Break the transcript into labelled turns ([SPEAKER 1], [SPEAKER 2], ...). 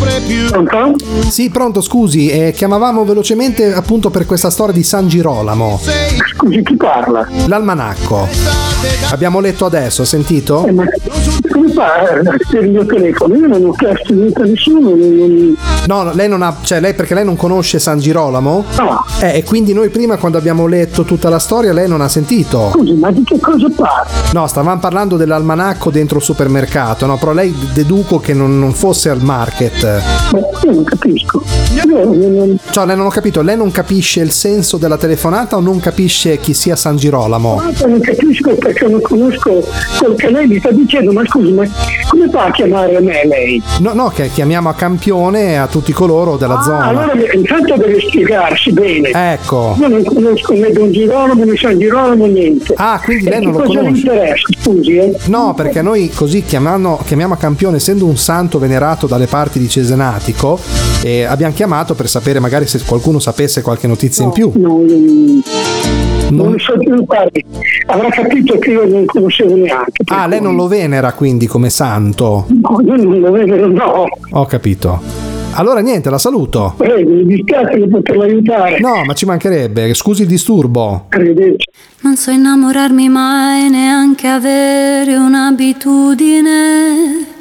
[SPEAKER 1] Pronto?
[SPEAKER 2] Sì, pronto, scusi, chiamavamo velocemente appunto per questa storia di San Girolamo.
[SPEAKER 1] Scusi, chi parla?
[SPEAKER 2] L'almanacco. Abbiamo letto adesso, ha sentito?
[SPEAKER 1] Ma come fa per il mio telefono? Io non ho chiesto niente a nessuno.
[SPEAKER 2] No, lei non ha, cioè lei perché lei non conosce San Girolamo?
[SPEAKER 1] No.
[SPEAKER 2] E quindi noi prima quando abbiamo letto tutta la storia lei non ha sentito.
[SPEAKER 1] Scusi, ma di che cosa parla?
[SPEAKER 2] No, stavamo parlando dell'almanacco dentro il supermercato, no? Però lei deduco che non fosse al market.
[SPEAKER 1] Ma io non capisco.
[SPEAKER 2] Cioè, lei non ho capito, lei non capisce il senso della telefonata o non capisce chi sia San Girolamo?
[SPEAKER 1] Non capisco perché non conosco quel che lei mi sta dicendo, ma scusi, ma come fa a chiamare me lei?
[SPEAKER 2] No, che chiamiamo a campione a tutti coloro della zona.
[SPEAKER 1] Allora intanto deve spiegarsi bene.
[SPEAKER 2] Ecco.
[SPEAKER 1] Io non conosco né Don Girolamo né San Girolamo, niente.
[SPEAKER 2] Ah, quindi lei non lo
[SPEAKER 1] cosa
[SPEAKER 2] conosce?
[SPEAKER 1] mi interessa, scusi,
[SPEAKER 2] No, perché noi così chiamiamo a campione, essendo un santo venerato dalle parti di Cesenatico, abbiamo chiamato per sapere magari se qualcuno sapesse qualche notizia in più.
[SPEAKER 1] Non so più parli. Avrà capito che io non conoscevo neanche.
[SPEAKER 2] Ah, lei non lo venera quindi come santo?
[SPEAKER 1] No, io non lo venero, no.
[SPEAKER 2] Ho capito. Allora niente, la saluto.
[SPEAKER 1] Prego, mi dispiace di poterla aiutare.
[SPEAKER 2] No, ma ci mancherebbe, scusi il disturbo.
[SPEAKER 1] Arrivederci.
[SPEAKER 3] Non so innamorarmi mai, neanche avere un'abitudine.